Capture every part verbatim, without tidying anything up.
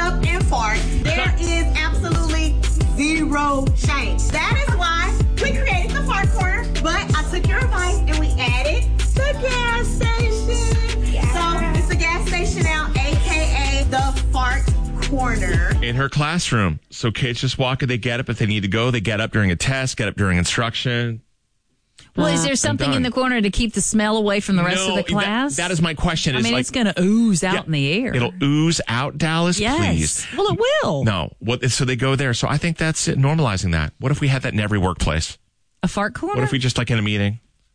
up and fart. There is absolutely zero shame. That is why we created the Fart Corner, but I took your advice and we added the gas station. Yeah. So it's the gas station now, a k a the Fart Corner. In her classroom. So kids just walk and they get up if they need to go. They get up during a test, get up during instruction. Well, is there something in the corner to keep the smell away from the rest no, of the class? That, that is my question. I is mean, like, it's going to ooze out yeah, in the air. It'll ooze out, Dallas, yes. please. Well, it will. No. What, so they go there. So I think that's it, normalizing that. What if we had that in every workplace? A fart corner? What if we just, like, in a meeting,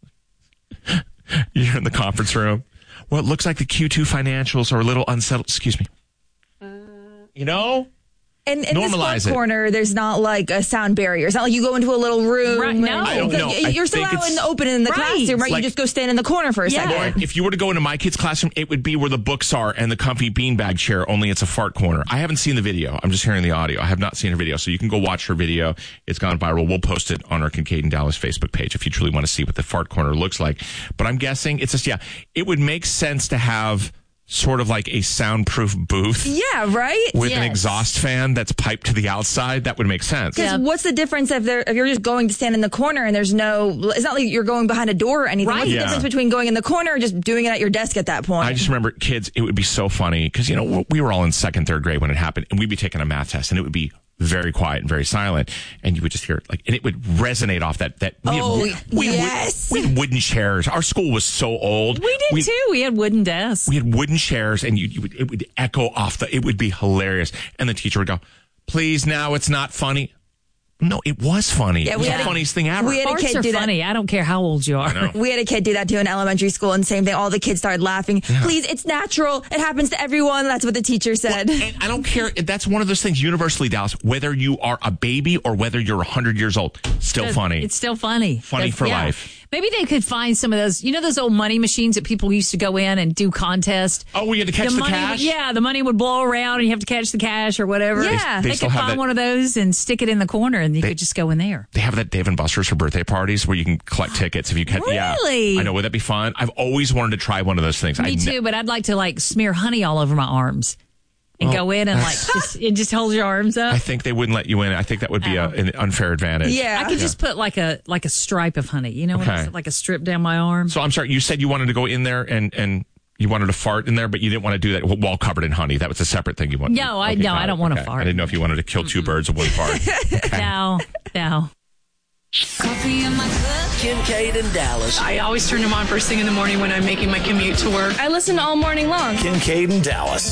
you're in the conference room. Well, it looks like the Q two financials are a little unsettled. Excuse me. Uh, you know? And in this fart corner, there's not like a sound barrier. It's not like you go into a little room. Right, no. I don't know. You're I still think out in the open in the right. classroom, right? Like, you just go stand in the corner for a yeah. second. Lauren, if you were to go into my kid's classroom, it would be where the books are and the comfy beanbag chair, only it's a fart corner. I haven't seen the video. I'm just hearing the audio. I have not seen her video. So you can go watch her video. It's gone viral. We'll post it on our Kincaid and Dallas Facebook page if you truly want to see what the fart corner looks like. But I'm guessing it's just, yeah, it would make sense to have sort of like a soundproof booth. Yeah, right? With yes. an exhaust fan that's piped to the outside. That would make sense. Because Yeah. what's the difference if, there, if you're just going to stand in the corner and there's no... It's not like you're going behind a door or anything. Right. What's the Yeah. difference between going in the corner or just doing it at your desk at that point? I just remember, kids, it would be so funny because, you know, we were all in second, third grade when it happened, and we'd be taking a math test, and it would be very quiet and very silent, and you would just hear it, like, and it would resonate off that. that we Oh, had, we yes. Had, we had wooden chairs. Our school was so old. We did, we, too. We had wooden desks. We had wooden chairs, and you, you would, it would echo off the, it would be hilarious. And the teacher would go, please, now it's not funny. No, it was funny. Yeah, it we was had the a- funniest thing ever. we had a Farts kid are do that. funny. I don't care how old you are. know. We had a kid do that too in elementary school, and same thing. All the kids started laughing. Yeah. Please, it's natural. It happens to everyone. That's what the teacher said. And I don't care. That's one of those things universally, Dallas, whether you are a baby or whether you're one hundred years old, still funny. It's still funny. Funny That's- for yeah. life. Maybe they could find some of those, you know, those old money machines that people used to go in and do contests. Oh, we had to catch the money, cash? Yeah, the money would blow around and you have to catch the cash or whatever. Yeah. They They, still could have find that- one of those and stick it in the corner and you They- could just go in there. They have that Dave and Buster's for birthday parties where you can collect tickets if you catch. Really? Yeah, I know. Would that be fun? I've always wanted to try one of those things. Me I too, ne- but I'd like to like smear honey all over my arms and Well, go in and like that's- just, and just hold your arms up. I think they wouldn't let you in. I think that would be a, an unfair advantage. Yeah. I could just put like a like a stripe of honey, you know, what Okay. I said, like a strip down my arm. So I'm sorry. You said you wanted to go in there and and you wanted to fart in there, but you didn't want to do that while covered in honey. That was a separate thing you wanted. No, I- Okay, no, got I it. don't want to Okay. fart. I didn't know if you wanted to kill two birds with one fart. Okay. No, no. Coffee in my cup. Kincaid and Dallas. I always turn them on first thing in the morning when I'm making my commute to work. I listen all morning long. Kincaid and Dallas.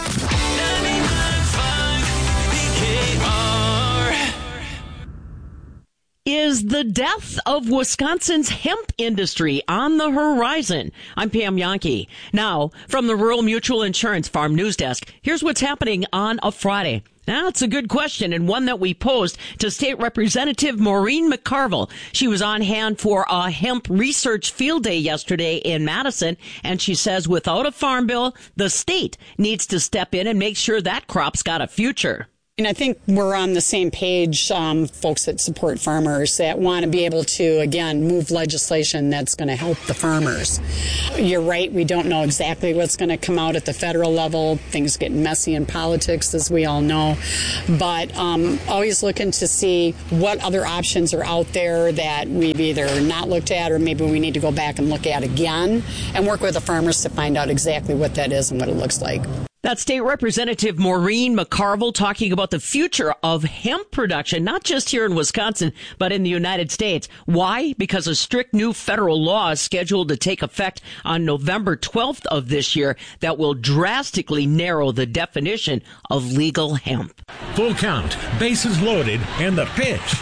Is the death of Wisconsin's hemp industry on the horizon? I'm Pam Yankee. Now, from the Rural Mutual Insurance Farm News Desk, here's what's happening on a Friday. Now, it's a good question and one that we posed to State Representative Maureen McCarville. She was on hand for a hemp research field day yesterday in Madison, and she says without a farm bill, the state needs to step in and make sure that crop's got a future. And I think we're on the same page, um, folks that support farmers that want to be able to, again, move legislation that's going to help the farmers. You're right, we don't know exactly what's going to come out at the federal level. Things get messy in politics, as we all know. But um, always looking to see what other options are out there that we've either not looked at or maybe we need to go back and look at again and work with the farmers to find out exactly what that is and what it looks like. That's State Representative Maureen McCarville talking about the future of hemp production, not just here in Wisconsin, but in the United States. Why? Because a strict new federal law is scheduled to take effect on November twelfth of this year that will drastically narrow the definition of legal hemp. Full count, bases loaded, and the pitch.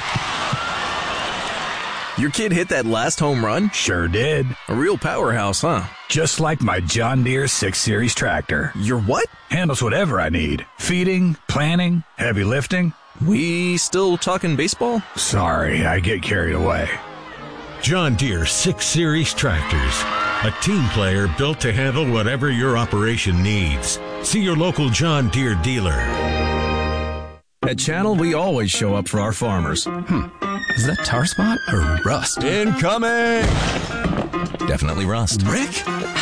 Your kid hit that last home run? Sure did. A real powerhouse, huh? Just like my John Deere six series tractor. Your what? Handles whatever I need. Feeding, planting, heavy lifting. We still talking baseball? Sorry, I get carried away. John Deere six series tractors. A team player built to handle whatever your operation needs. See your local John Deere dealer. At Channel, we always show up for our farmers. Hmm. Is that tar spot or rust? Incoming! Definitely rust. Rick?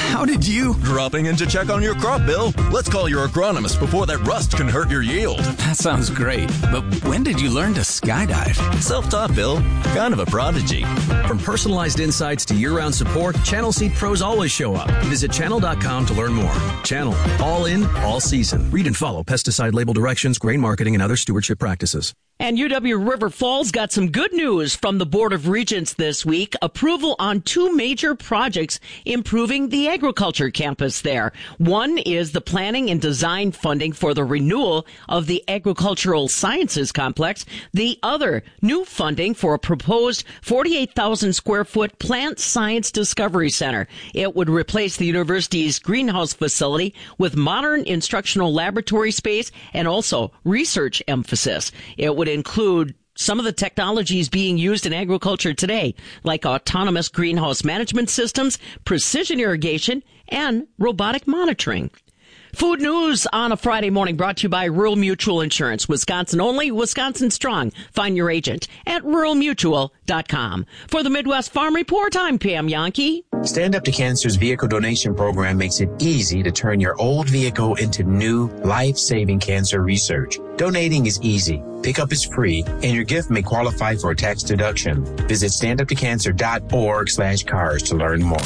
how did you... Dropping in to check on your crop, Bill. Let's call your agronomist before that rust can hurt your yield. That sounds great, but when did you learn to skydive? Self-taught, Bill. Kind of a prodigy. From personalized insights to year-round support, Channel Seed pros always show up. Visit channel dot com to learn more. Channel. All in, all season. Read and follow pesticide label directions, grain marketing, and other stewardship practices. And U W River Falls got some good news from the Board of Regents this week. Approval on two major projects improving the agriculture campus there. One is the planning and design funding for the renewal of the Agricultural Sciences Complex. The other, new funding for a proposed forty-eight thousand square foot Plant Science Discovery Center. It would replace the university's greenhouse facility with modern instructional laboratory space and also research emphasis. It would include some of the technologies being used in agriculture today, like autonomous greenhouse management systems, precision irrigation, and robotic monitoring. Food news on a Friday morning brought to you by Rural Mutual Insurance. Wisconsin only, Wisconsin strong. Find your agent at rural mutual dot com. For the Midwest Farm Report, I'm Pam Yankee. Stand Up to Cancer's vehicle donation program makes it easy to turn your old vehicle into new, life-saving cancer research. Donating is easy. Pickup is free, and your gift may qualify for a tax deduction. Visit stand up to cancer dot org slash cars to learn more.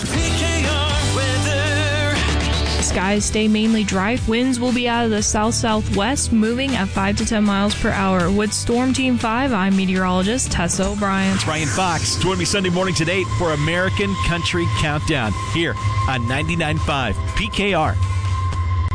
Skies stay mainly dry. Winds will be out of the south-southwest, moving at five to ten miles per hour. With Storm Team five, I'm meteorologist Tessa O'Brien. It's Ryan Fox. Join me Sunday morning today for American Country Countdown here on ninety-nine point five P K R.